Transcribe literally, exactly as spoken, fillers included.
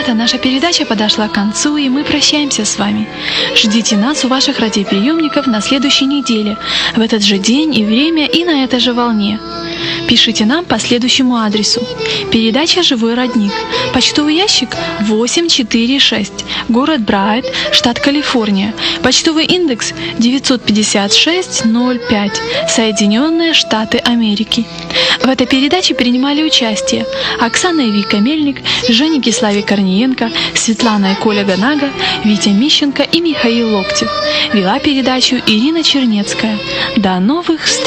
ребята, наша передача подошла к концу, и мы прощаемся с вами. Ждите нас у ваших радиоприемников на следующей неделе, в этот же день и время и на этой же волне. Пишите нам по следующему адресу. Передача «Живой родник». Почтовый ящик восемь четыре шесть. Город Брайт, штат Калифорния. Почтовый индекс девятьсот пятьдесят шесть ноль пять. Соединенные Штаты Америки. В этой передаче принимали участие Оксана и Вика Мельник, Женя Киславе Корниенко, Светлана и Коля Ганага, Витя Мищенко и Михаил Локтев. Вела передачу Ирина Чернецкая. До новых встреч!